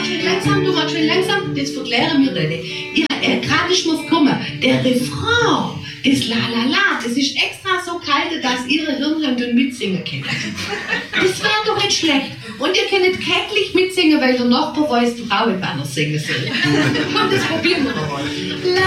du machst schön langsam, das verklären wir dann. Gerade ist mir's gekommen, der Refrain, das La La La, das ist extra so kalt, dass ihre Hirnhand mitsingen können. Das wäre doch nicht schlecht. Und ihr könnt kärglich mitsingen, weil der Nachbar weiß, die Frau in Banner singen soll. Das probieren wir mal.